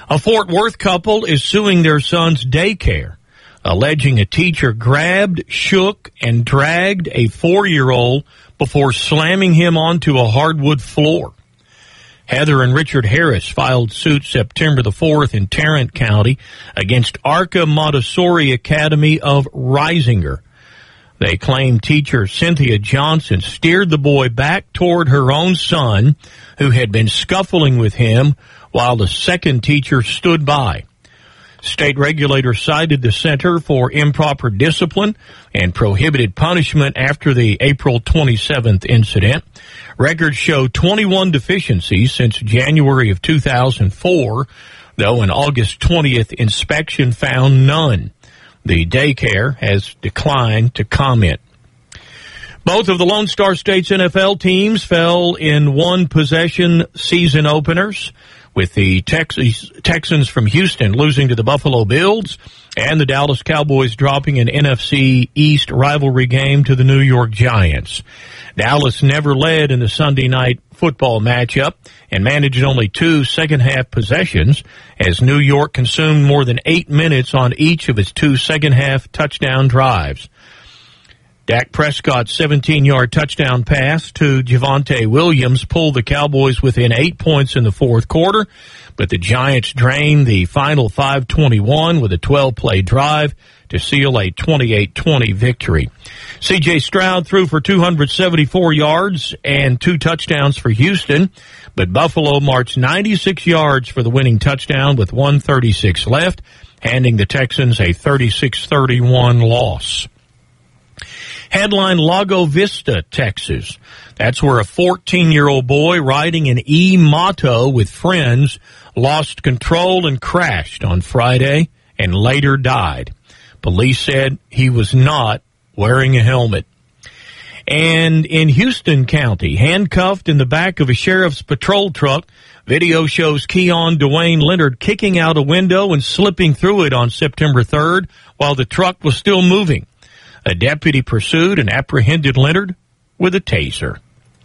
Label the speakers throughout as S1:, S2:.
S1: A Fort Worth couple is suing their son's daycare, alleging a teacher grabbed, shook, and dragged a 4-year-old before slamming him onto a hardwood floor. Heather and Richard Harris filed suit September the 4th in Tarrant County against Arca Montessori Academy of Risinger. They claim teacher Cynthia Johnson steered the boy back toward her own son, who had been scuffling with him, while the second teacher stood by. State regulators cited the center for improper discipline and prohibited punishment after the April 27th incident. Records show 21 deficiencies since January of 2004, though an August 20th inspection found none. The daycare has declined to comment. Both of the Lone Star State's NFL teams fell in one-possession season openers, with the Texans from Houston losing to the Buffalo Bills and the Dallas Cowboys dropping an NFC East rivalry game to the New York Giants. Dallas never led in the Sunday night football matchup and managed only 2 second-half possessions as New York consumed more than 8 minutes on each of its 2 second-half touchdown drives. Dak Prescott's 17-yard touchdown pass to Javonte Williams pulled the Cowboys within 8 points in the fourth quarter, but the Giants drained the final 5:21 with a 12-play drive to seal a 28-20 victory. C.J. Stroud threw for 274 yards and 2 touchdowns for Houston, but Buffalo marched 96 yards for the winning touchdown with 1:36 left, handing the Texans a 36-31 loss. Headline, Lago Vista, Texas. That's where a 14-year-old boy riding an e-moto with friends lost control and crashed on Friday and later died. Police said he was not wearing a helmet. And in Houston County, handcuffed in the back of a sheriff's patrol truck, video shows Keon Dwayne Leonard kicking out a window and slipping through it on September 3rd while the truck was still moving. A deputy pursued and apprehended Leonard with a taser.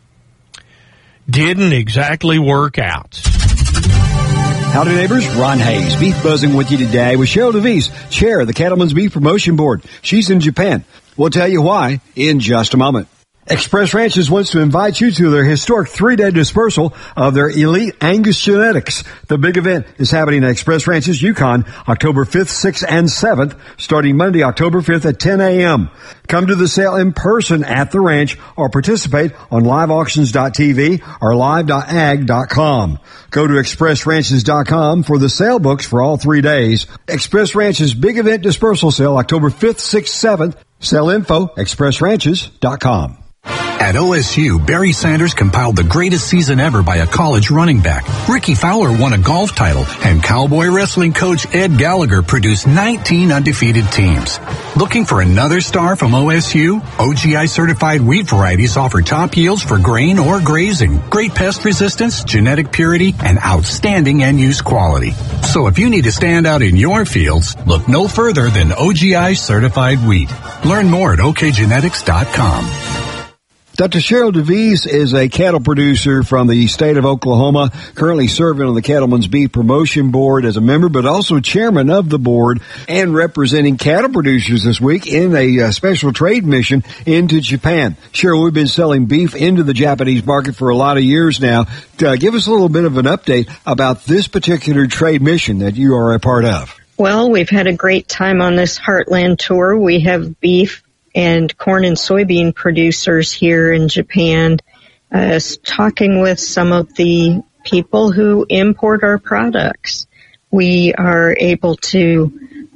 S1: Didn't exactly work out.
S2: Howdy, neighbors. Ron Hayes, beef buzzing with you today with Cheryl DeVise, chair of the Cattlemen's Beef Promotion Board. She's in Japan. We'll tell you why in just a moment. Express Ranches wants to invite you to their historic 3-day dispersal of their elite Angus genetics. The big event is happening at Express Ranches, Yukon, October 5th, 6th, and 7th, starting Monday, October 5th at 10 a.m. Come to the sale in person at the ranch or participate on liveauctions.tv or live.ag.com. Go to expressranches.com for the sale books for all 3 days. Express Ranches Big Event Dispersal Sale, October 5th, 6th, 7th. Sell info, expressranches.com.
S3: At OSU, Barry Sanders compiled the greatest season ever by a college running back. Ricky Fowler won a golf title, and Cowboy wrestling coach Ed Gallagher produced 19 undefeated teams. Looking for another star from OSU? OGI-certified wheat varieties offer top yields for grain or grazing, great pest resistance, genetic purity, and outstanding end-use quality. So if you need to stand out in your fields, look no further than OGI-certified wheat. Learn more at okgenetics.com.
S2: Dr. Cheryl DeVise is a cattle producer from the state of Oklahoma, currently serving on the Cattlemen's Beef Promotion Board as a member, but also chairman of the board and representing cattle producers this week in a special trade mission into Japan. Cheryl, we've been selling beef into the Japanese market for a lot of years now. Give us a little bit of an update about this particular trade mission that you are a part of.
S4: Well, we've had a great time on this Heartland tour. We have beef and corn and soybean producers here in Japan, talking with some of the people who import our products. We were able to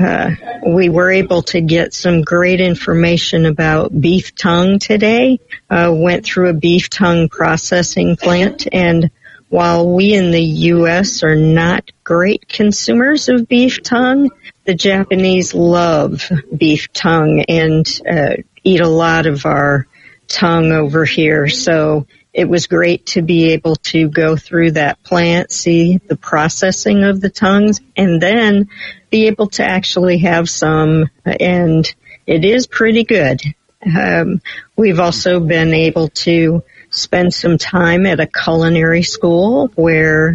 S4: get some great information about beef tongue today. Went through a beef tongue processing plant, and while we in the U.S. are not great consumers of beef tongue, the Japanese love beef tongue and eat a lot of our tongue over here. So it was great to be able to go through that plant, see the processing of the tongues, and then be able to actually have some, and it is pretty good. We've also been able to spend some time at a culinary school where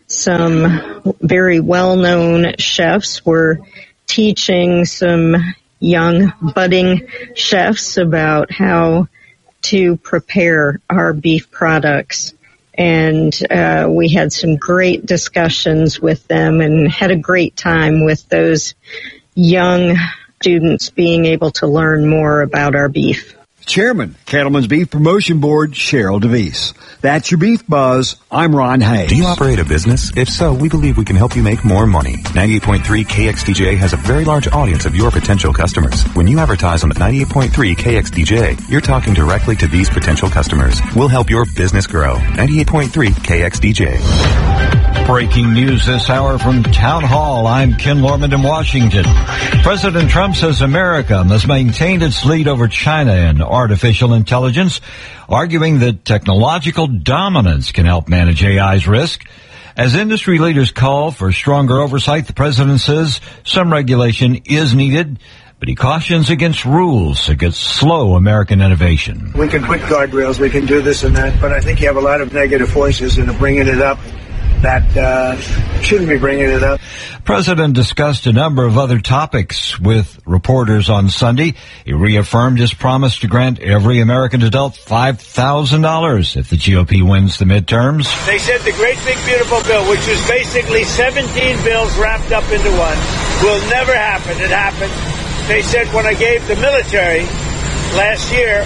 S4: some very well-known chefs were teaching some young budding chefs about how to prepare our beef products. And we had some great discussions with them and had a great time with those young students being able to learn more about our beef.
S2: Chairman, Cattlemen's Beef Promotion Board, Cheryl DeVise. That's your Beef Buzz. I'm Ron Hayes.
S5: Do you operate a business? If so, we believe we can help you make more money. 98.3 KXDJ has a very large audience of your potential customers. When you advertise on the 98.3 KXDJ, you're talking directly to these potential customers. We'll help your business grow. 98.3 KXDJ.
S6: Breaking news this hour from Town Hall. I'm Ken Lorman in Washington. President Trump says America must maintain its lead over China in artificial intelligence, arguing that technological dominance can help manage AI's risk. As industry leaders call for stronger oversight, the president says some regulation is needed, but he cautions against rules against slow American innovation.
S7: We can put guardrails, we can do this and that, but I think you have a lot of negative voices and bringing it up that shouldn't be bringing it up.
S6: President discussed a number of other topics with reporters on Sunday. He reaffirmed his promise to grant every American adult $5,000 if the GOP wins the midterms.
S8: They said the great big beautiful bill, which is basically 17 bills wrapped up into one, will never happen. It happened. They said when I gave the military last year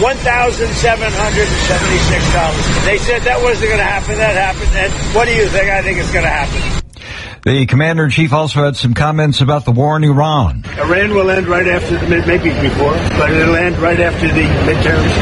S8: $1,776. They said that wasn't going to happen. That happened. And what do you think? I think it's going to happen.
S6: The commander-in-chief also had some comments about the war in Iran.
S7: Iran will end right after the maybe before, but it'll end right after the midterms.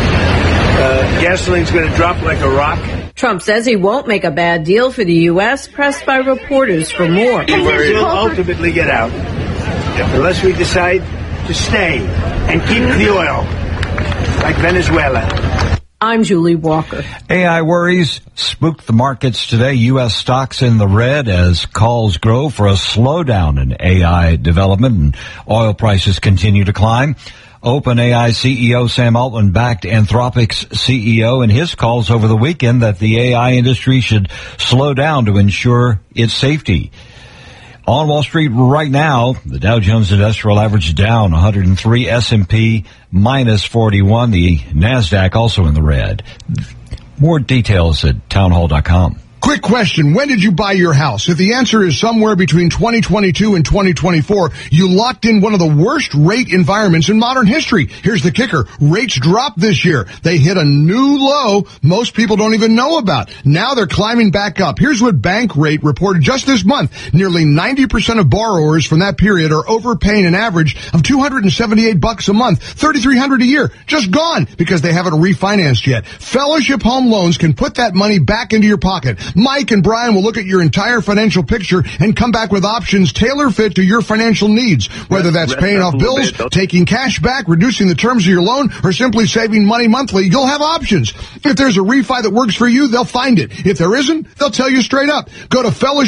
S7: Gasoline's going to drop like a rock.
S9: Trump says he won't make a bad deal for the U.S., pressed by reporters for more.
S7: We'll ultimately get out unless we decide to stay and keep the oil. Like Venezuela.
S9: I'm Julie Walker.
S6: AI worries spooked the markets today. U.S. stocks in the red as calls grow for a slowdown in AI development and oil prices continue to climb. OpenAI CEO Sam Altman backed Anthropic's CEO in his calls over the weekend that the AI industry should slow down to ensure its safety. On Wall Street right now, the Dow Jones Industrial Average down 103, S&P minus 41, the NASDAQ also in the red. More details at townhall.com.
S10: Quick question. When did you buy your house? If the answer is somewhere between 2022 and 2024, you locked in one of the worst rate environments in modern history. Here's the kicker. Rates dropped this year. They hit a new low most people don't even know about. Now they're climbing back up. Here's what Bankrate reported just this month. Nearly 90% of borrowers from that period are overpaying an average of $278 a month, $3,300 a year. Just gone because they haven't refinanced yet. Fellowship Home Loans can put that money back into your pocket. Mike and Brian will look at your entire financial picture and come back with options tailor-fit to your financial needs, whether that's paying off bills, taking cash back, reducing the terms of your loan, or simply saving money monthly. You'll have options. If there's a refi that works for you, they'll find it. If there isn't, they'll tell you straight up. Go to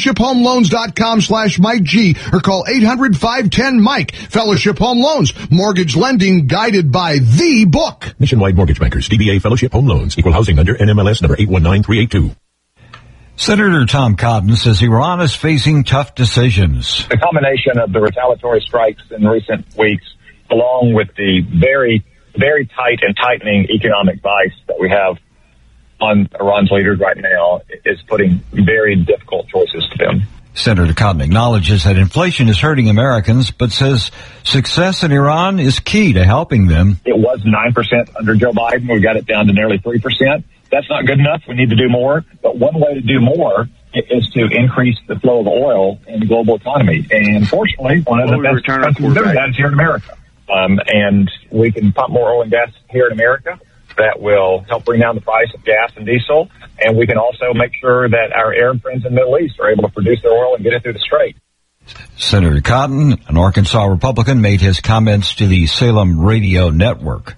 S10: fellowshiphomeloans.com/Mike G or call 800-510-MIKE. Fellowship Home Loans. Mortgage lending guided by the book.
S11: Nationwide Mortgage Bankers, DBA Fellowship Home Loans, equal housing lender, NMLS number 819382.
S6: Senator Tom Cotton says Iran is facing tough decisions.
S12: The combination of the retaliatory strikes in recent weeks, along with the very, very tight and tightening economic vice that we have on Iran's leaders right now, is putting very difficult choices to them.
S6: Senator Cotton acknowledges that inflation is hurting Americans, but says success in Iran is key to helping them.
S12: It was 9% under Joe Biden. We got it down to nearly 3%. That's not good enough. We need to do more. But one way to do more is to increase the flow of oil in the global economy. And fortunately, one of the best countries doing that is here in America. And we can pump more oil and gas here in America. That will help bring down the price of gas and diesel. And we can also make sure that our Arab friends in the Middle East are able to produce their oil and get it through the Strait.
S6: Senator Cotton, an Arkansas Republican, made his comments to the Salem Radio Network.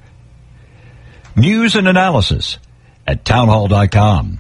S6: News and analysis at townhall.com.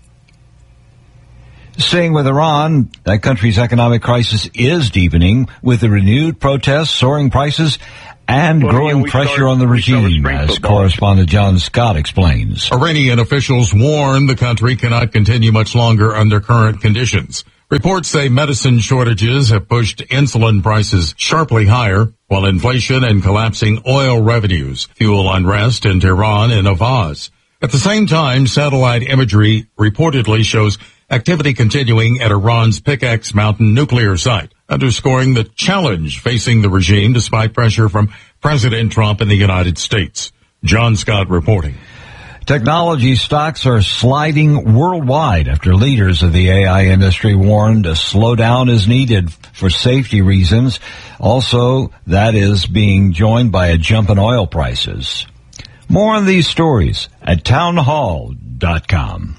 S6: Staying with Iran, that country's economic crisis is deepening with the renewed protests, soaring prices, and growing pressure on the regime, as correspondent John Scott explains.
S13: Iranian officials warn the country cannot continue much longer under current conditions. Reports say medicine shortages have pushed insulin prices sharply higher, while inflation and collapsing oil revenues fuel unrest in Tehran and Avaz. At the same time, satellite imagery reportedly shows activity continuing at Iran's Pickaxe Mountain nuclear site, underscoring the challenge facing the regime despite pressure from President Trump in the United States. John Scott reporting.
S6: Technology stocks are sliding worldwide after leaders of the AI industry warned a slowdown is needed for safety reasons. Also, that is being joined by a jump in oil prices. More on these stories at townhall.com.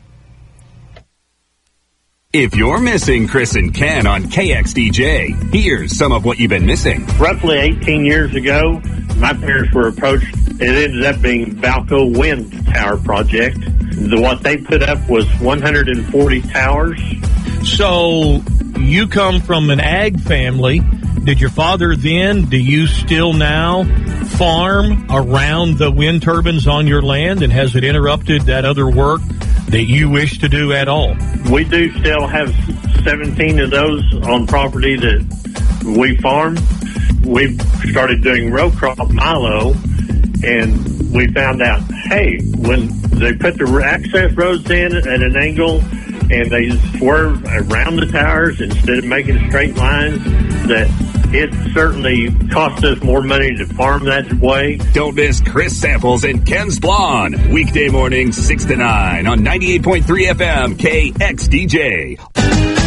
S14: If you're missing Chris and Ken on KXDJ, here's some of what you've been missing.
S15: Roughly 18 years ago, my parents were approached. It ended up being Valco Wind Tower Project. What they put up was 140 towers.
S1: So you come from an ag family. Did your father then, do you still now farm around the wind turbines on your land? And has it interrupted that other work that you wish to do at all?
S15: We do still have 17 of those on property that we farm. We started doing row crop milo, and we found out, hey, when they put the access roads in at an angle and they swerve around the towers instead of making straight lines, that it certainly costs us more money to farm that way.
S14: Don't miss Chris Samples and Ken's Blonde. Weekday mornings 6 to 9 on 98.3 FM KXDJ.